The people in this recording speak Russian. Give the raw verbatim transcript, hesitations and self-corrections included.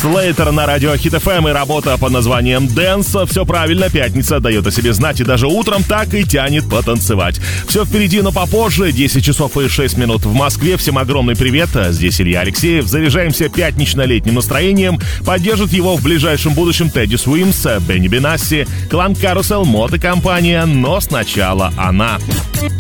Slater на радио Hit эф эм и работа под названием Dance. Все правильно, пятница дает о себе знать, и даже утром так и тянет потанцевать. Все впереди, но попозже. десять часов и шесть минут в Москве. Всем огромный привет. Здесь Илья Алексеев. Заряжаемся пятнично-летним настроением. Поддержит его в ближайшем будущем Тедди Суимс, Бенни Бенасси, Клан Карусел, мотокомпания, но сначала она.